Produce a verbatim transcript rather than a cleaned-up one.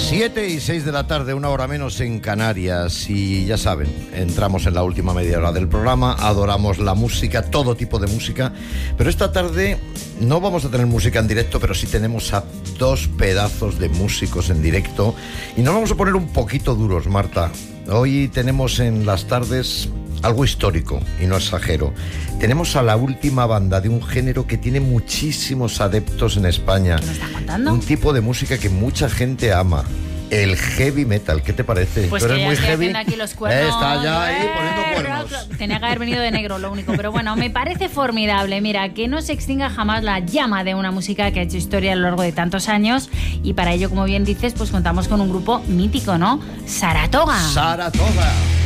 siete y seis de la tarde, una hora menos en Canarias. Y ya saben, entramos en la última media hora del programa. Adoramos la música, todo tipo de música. Pero esta tarde no vamos a tener música en directo, pero sí tenemos a dos pedazos de músicos en directo. Y nos vamos a poner un poquito duros, Marta. Hoy tenemos en las tardes algo histórico, y no exagero. Tenemos a la última banda de un género que tiene muchísimos adeptos en España. ¿Qué me estás contando? Un tipo de música que mucha gente ama. El heavy metal, ¿qué te parece? Pues ¿Tú eres que ya muy estoy heavy? haciendo aquí los cuernos. Eh, está ya ahí Eh, poniendo cuernos. Tenía que haber venido de negro, lo único. Pero bueno, me parece formidable. Mira, que no se extinga jamás la llama de una música que ha hecho historia a lo largo de tantos años. Y para ello, como bien dices, pues contamos con un grupo mítico, ¿no? Saratoga. Saratoga.